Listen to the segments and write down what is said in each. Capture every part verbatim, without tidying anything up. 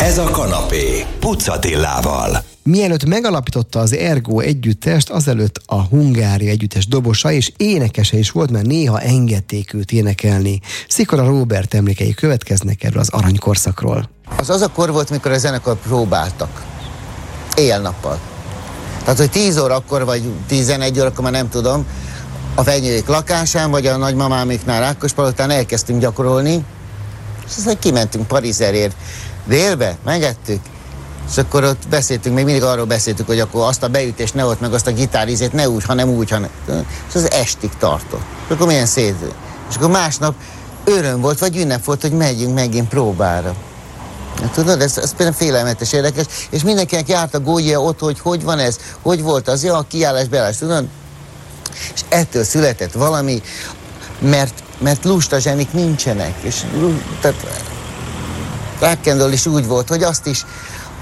Ez a kanapé Puc Attilával. Mielőtt megalapította az Ergo együttest, azelőtt a Hungária együttes dobosa és énekese is volt, mert néha engedték őt énekelni. Szikora Róbert emlékei következnek erről az aranykorszakról. Az az a kor volt, mikor a zenekar próbáltak. Éjjel-nappal. Tehát, hogy tíz órakor vagy tizenegy órakor, már nem tudom, a fenyőjék lakásán, vagy a nagymamámiknál Rákospalotán elkezdtünk gyakorolni, és aztán kimentünk Parizerért délbe, megettük, és akkor ott beszéltünk, még mindig arról beszéltük, hogy akkor azt a beütést ne ott, meg azt a gitárizét ne úgy, hanem úgy, hanem... És az estig tartott. És akkor milyen szét. És akkor másnap öröm volt, vagy ünnep volt, hogy megyünk megint próbára. Hát, tudod, ez, ez például félelmetes, érdekes, és mindenkinek járt a gógyja ott, hogy hogy van ez, hogy volt az, ja, a kiállás, beállás, tudod? És ettől született valami, mert, mert lusta zsenik nincsenek, és tehát rock and roll is úgy volt, hogy azt is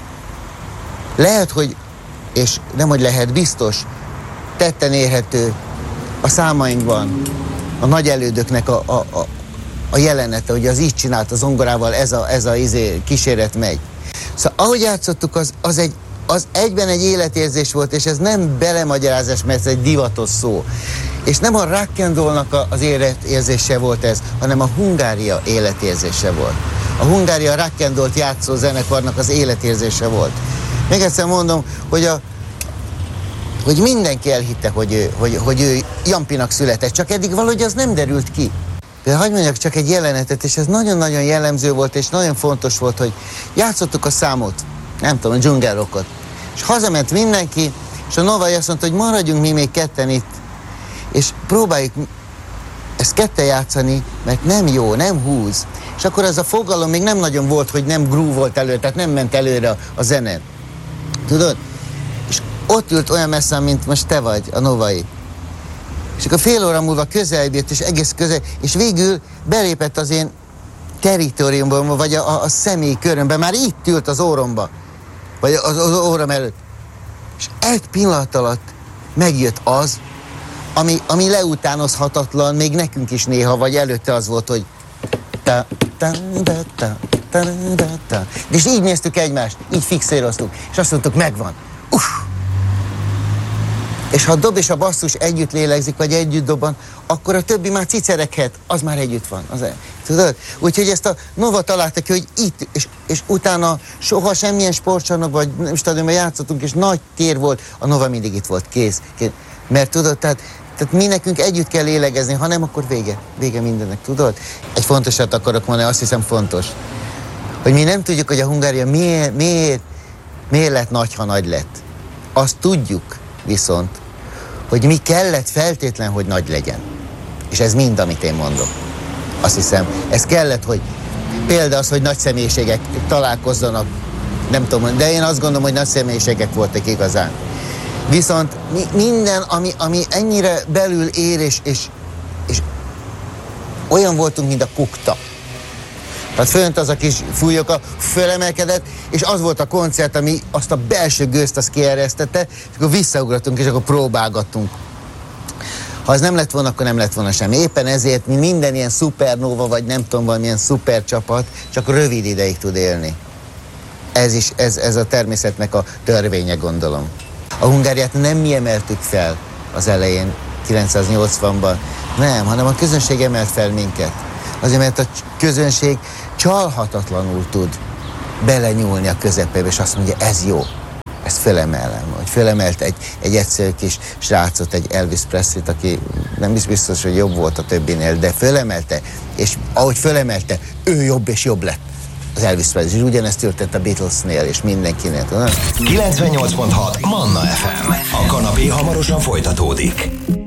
lehet, hogy, és nem, hogy lehet, biztos, tetten érhető a számainkban a nagy elődöknek a, a, a, a jelenete, hogy az így csinált a zongorával, ez a, ez a izé, kíséret megy. Szóval ahogy játszottuk, az, az, egy, az egyben egy életérzés volt, és ez nem belemagyarázás, mert ez egy divatos szó. És nem a rock and rollnak az életérzése volt ez, hanem a Hungária életérzése volt. A Hungária rock and rollt játszó zenekarnak az életérzése volt. Még egyszer mondom, hogy, a, hogy mindenki elhitte, hogy ő, hogy, hogy ő Jampinak született, csak eddig valahogy az nem derült ki. De hagyj mondjak csak egy jelenetet, és ez nagyon-nagyon jellemző volt, és nagyon fontos volt, hogy játszottuk a számot, nem tudom, a Jungle Rockot. És hazament mindenki, és a Novai azt mondta, hogy maradjunk mi még ketten itt, és próbáljuk ezt ketten játszani, mert nem jó, nem húz. És akkor ez a fogalom még nem nagyon volt, hogy nem groove volt előre, tehát nem ment előre a, a zene. Tudod? És ott ült olyan messze, mint most te vagy, a Novai. És akkor fél óra múlva közelebb jött, és egész közel, és végül belépett az én territóriumba, vagy a, a, a személyi körömbe, már itt ült az óromba, vagy az, az órom előtt. És egy pillanat alatt megjött az, ami, ami leutánozhatatlan, még nekünk is néha, vagy előtte az volt, hogy ta, ta, ta, ta, ta, ta, ta. És így néztük egymást, így fixéroztuk, és azt mondtuk, megvan. Uff! És ha a dob és a basszus együtt lélegzik, vagy együtt dobban, akkor a többi már cicerekhet, az már együtt van. Az el. Tudod? Úgyhogy ezt a Nova találta ki, hogy itt, és, és utána soha semmilyen sportcsarnok, vagy nem stadionban játszottunk, és nagy tér volt, a Nova mindig itt volt, kész. kész. Mert tudod, tehát, tehát mi nekünk együtt kell lélegezni, ha nem, akkor vége. Vége mindennek, tudod? Egy fontosat akarok mondani, azt hiszem fontos, hogy mi nem tudjuk, hogy a Hungária miért, miért, miért lett nagy, ha nagy lett. Azt tudjuk viszont, hogy mi kellett feltétlen, hogy nagy legyen. És ez mind, amit én mondok. Azt hiszem, ez kellett, hogy például az, hogy nagy személyiségek találkozzanak, nem tudom, de én azt gondolom, hogy nagy személyiségek voltak igazán. Viszont mi, minden, ami, ami ennyire belül ér, és, és, és olyan voltunk, mint a kukta. Tehát fönt az a kis fújyoka fölemelkedett, és az volt a koncert, ami azt a belső gőzt azt kieresztette, és akkor visszaugratunk, és akkor próbálgattunk. Ha ez nem lett volna, akkor nem lett volna semmi. Éppen ezért mi minden ilyen szupernóva, vagy nem tudom, valamilyen szuper csapat, csak rövid ideig tud élni. Ez is, ez, ez a természetnek a törvénye, gondolom. A Hungáriát nem mi emeltük fel az elején, kilencszáznyolcvanban, nem, hanem a közönség emelt fel minket. Azért, mert a közönség csalhatatlanul tud belenyúlni a közepébe, és azt mondja, ez jó, ezt fölemelem. Hogy fölemelt egy, egy egyszerű kis srácot, egy Elvis Presley-t, aki nem is biztos, hogy jobb volt a többinél, de fölemelte, és ahogy fölemelte, ő jobb és jobb lett. Az Elvis Presley, és ugyanezt történt a Beatlesnél, és mindenkinél. kilencvennyolc pont hat Manna ef em. A kanapé hamarosan folytatódik.